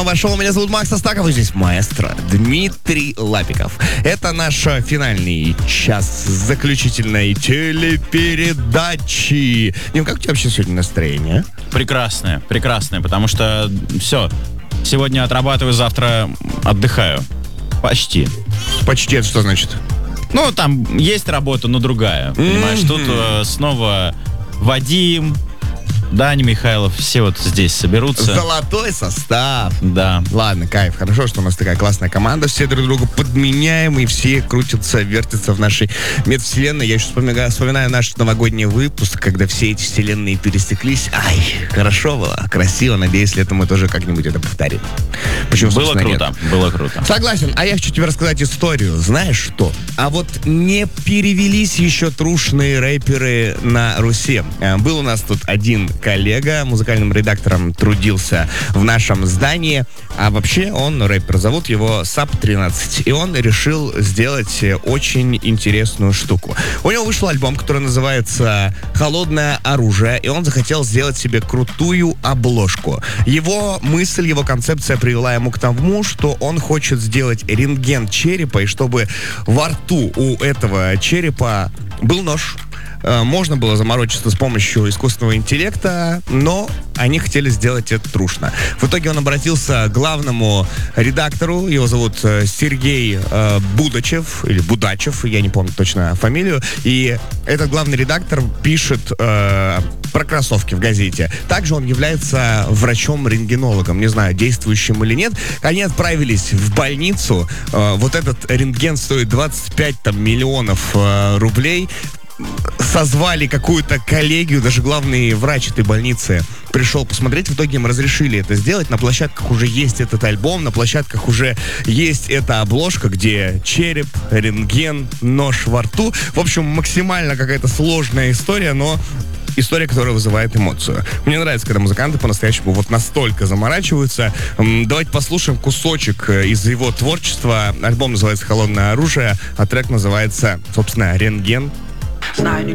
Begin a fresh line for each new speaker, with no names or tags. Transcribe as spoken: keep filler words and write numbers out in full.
Шоу, меня зовут Макс Астаков, и здесь маэстро Дмитрий Лапиков. Это наш финальный час заключительной телепередачи. Дим, как у тебя вообще сегодня настроение?
Прекрасное, прекрасное, потому что все, сегодня отрабатываю, завтра отдыхаю. Почти.
Почти, это что значит?
Ну, там есть работа, но другая. Понимаешь,
Mm-hmm.
тут э, снова Вадим, Даня Михайлов, все вот здесь соберутся.
Золотой состав.
Да.
Ладно, кайф. Хорошо, что у нас такая классная команда. Все друг друга подменяем, и все крутятся, вертятся в нашей медвселенной. Я еще вспоминаю, вспоминаю наш новогодний выпуск, когда все эти вселенные пересеклись. Ай, хорошо было, красиво. Надеюсь, летом мы тоже как-нибудь это повторим. Почему,
Было круто,
нет?
было круто.
Согласен. А я хочу тебе рассказать историю. Знаешь что? А вот не перевелись еще трушные рэперы на Руси. Э, Был у нас тут один коллега, музыкальным редактором трудился в нашем здании. А вообще он, рэпер, зовут его Сап тринадцать. И он решил сделать очень интересную штуку. У него вышел альбом, который называется «Холодное оружие», и он захотел сделать себе крутую обложку. Его мысль, его концепция привела ему к тому, что он хочет сделать рентген черепа, и чтобы во рту у этого черепа был нож. Можно было заморочиться с помощью искусственного интеллекта, но они хотели сделать это трушно. В итоге он обратился к главному редактору, его зовут Сергей э, Будачев, или Будачев, я не помню точно фамилию, и этот главный редактор пишет э, про кроссовки в газете. Также он является врачом-рентгенологом, не знаю, действующим или нет. Они отправились в больницу, э, вот этот рентген стоит двадцать пять там, миллионов э, рублей. Созвали какую-то коллегию, даже главный врач этой больницы пришел посмотреть. В итоге им разрешили это сделать. На площадках уже есть этот альбом, на площадках уже есть эта обложка, где череп, рентген, нож во рту. В общем, максимально какая-то сложная история, но история, которая вызывает эмоцию. Мне нравится, когда музыканты по-настоящему вот настолько заморачиваются. Давайте послушаем кусочек из его творчества. Альбом называется «Холодное оружие», а трек называется, собственно, «Рентген».
Знаю,